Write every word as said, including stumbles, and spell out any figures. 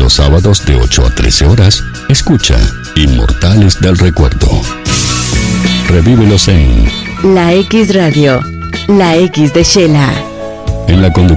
Los sábados de ocho a trece horas, escucha Inmortales del Recuerdo. Revívelos en La X Radio, la X de Shela. En la conducción